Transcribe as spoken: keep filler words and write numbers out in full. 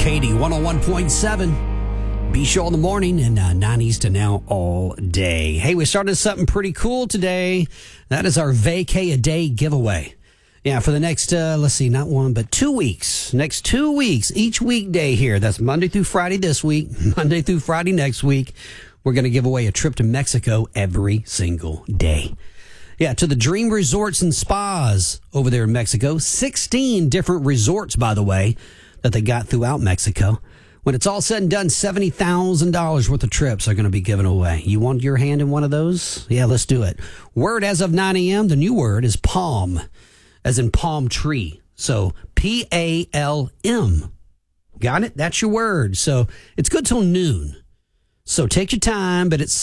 Katie, one oh one point seven. B-Show in the morning and uh, nineties to now all day. Hey, we started something pretty cool today. That is our Vacay a Day giveaway. Yeah, for the next, uh, let's see, not one, but two weeks. Next two weeks, each weekday here. That's Monday through Friday this week, Monday through Friday next week. We're going to give away a trip to Mexico every single day. Yeah, to the Dream Resorts and Spas over there in Mexico. sixteen different resorts, by the way, that they got throughout Mexico. When it's all said and done, seventy thousand dollars worth of trips are going to be given away. You want your hand in one of those? Yeah, let's do it. Word as of nine a.m., the new word is palm, as in palm tree. So P A L M. Got it? That's your word. So it's good till noon. So take your time, but it's